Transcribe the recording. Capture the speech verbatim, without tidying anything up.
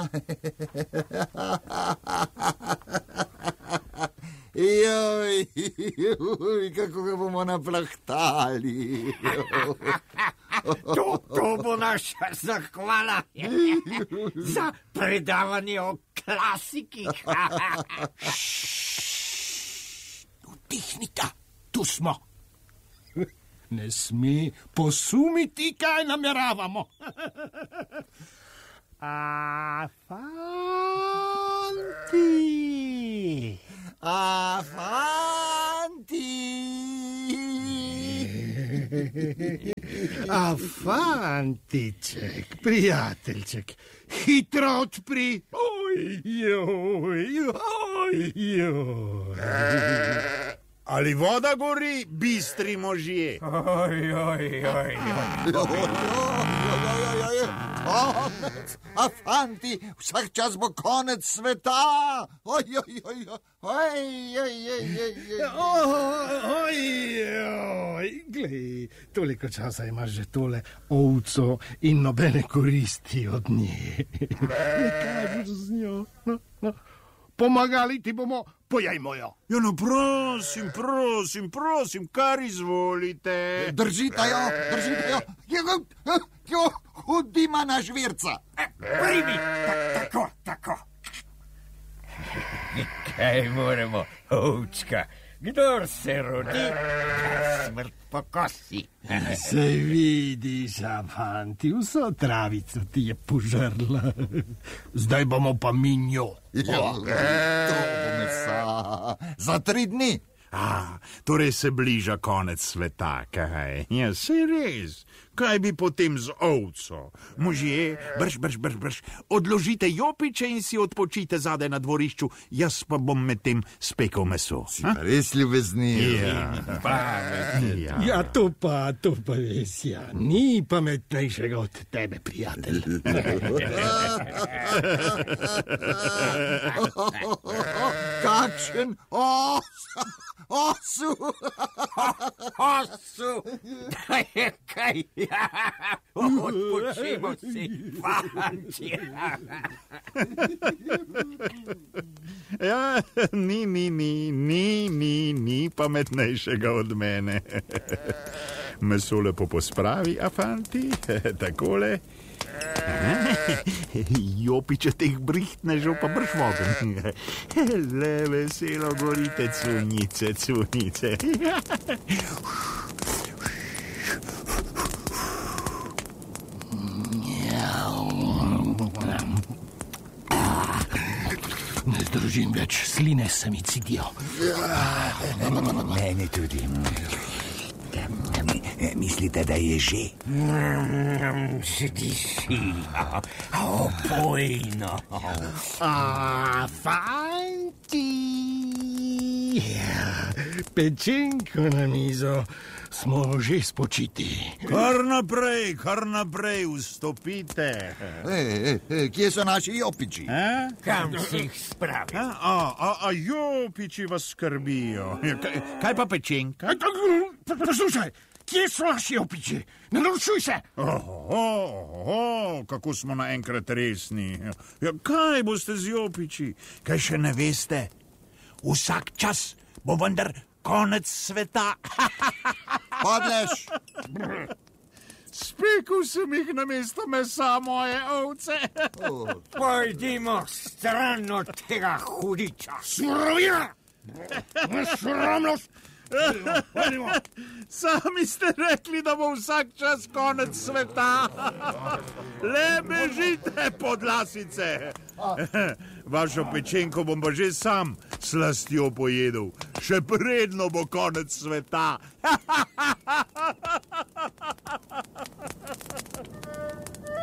Joj, joj, kako ga bomo naplahtali. To, to bo naša zahvala za predavanje o klasikih. Utihnite, tu smo. Ne sme posumiti, kaj nameravamo. A fanti, a fanti, a fantiček, prijateljček, hitro odpri. Oj, oj, oj, oj. Ali voda gori, bistri možje? Oj, oj, oj, oj. Konec, a fanti, vsak čas bo konec sveta. Oj, oj, oj, oj, oj, oj, oj, oj, glej, toliko časa imaš že tole ovco in nobene koristi od nje. Kaj boš z njo? No, no. Pomagali ti bomo, pojajmo jo. Ja, no, prosim, prosim, prosim, kar izvolite. Držite jo, držite jo. Jo, hudima na žvirca. Primi, tako, tako. Kaj moramo, ovčka? Kdor se rodi, smrt pokosi. Se vidiš, fanti, vso travico ti je požrla. Zdaj bomo pa mi njo. Ja, to bo mesa. Za tri dni. A, torej se bliža konec sveta, kaj? Ja, se res. Kaj bi potem z ovco? Možje, brž, brž, brž, brž, odložite jopiče in si odpočite zadaj na dvorišču, jaz pa bom med tem spekel meso. Si pa res ljubezniv. Ja, ja. Ja, to pa, to pa res, ja. Ni pametnejšega od tebe, prijatelj. Kakšen os, osu. Osu, da je kaj. Odpočimo si, fanti. Ja, ni, ni, ni, ni, ni, ni pametnejšega od mene. Meso lepo pospravi, a fanti, takole. Jopiče teh brihtnežov pa brž voden. Le veselo gorite, cunice, cunice. Ne zdržim več, sline se mi cidijo. Mene tudi. Mislite, da je že? Diši, opojno. A fanti, pečenko na mizo, smo že spočiti. Kar naprej, kar naprej, vstopite. Ej, ej, ej, kje so naši jopiči? A? Kam si jih spravil? A, a, a, a jopiči vas skrbijo. Kaj, kaj pa pečenka? Poslušaj, kje so naši jopiči? Ne narušuj se. Oh, oh, oh, kako smo naenkrat resni. Ja, kaj boste z jopiči? Kaj še ne veste? Vsak čas bo vendar konec sveta. Podleš. Spekel sem jih namesto mesa moje ovce. Pojdimo stran od tega hudiča. Surovina! Sramnost! Sami ste rekli, da bo vsak čas konec sveta. Le bežite, podlasice. Vašo pečenko bom pa že sam slastjo pojedel. Še predno bo konec sveta.